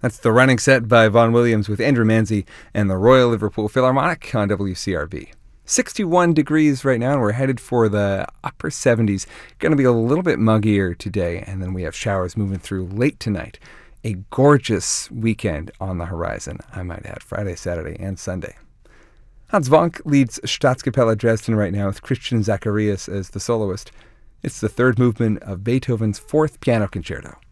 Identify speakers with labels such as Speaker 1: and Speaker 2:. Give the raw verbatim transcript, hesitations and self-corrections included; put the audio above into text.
Speaker 1: That's The Running Set by Vaughan Williams with Andrew Manzi and the Royal Liverpool Philharmonic on W C R B. sixty-one degrees right now, and we're headed for the upper seventies. Going to be a little bit muggier today, and then we have showers moving through late tonight. A gorgeous weekend on the horizon, I might add, Friday, Saturday, and Sunday. Hans Vonk leads Staatskapelle Dresden right now with Christian Zacharias as the soloist. It's the third movement of Beethoven's Fourth Piano Concerto.